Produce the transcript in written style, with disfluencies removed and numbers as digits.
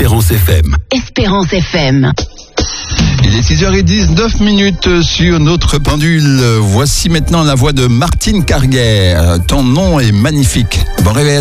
Espérance FM. Espérance FM. Il est 6h19 sur notre pendule. Voici maintenant la voix de Martine Carguer. Ton nom est magnifique. Bon réveil.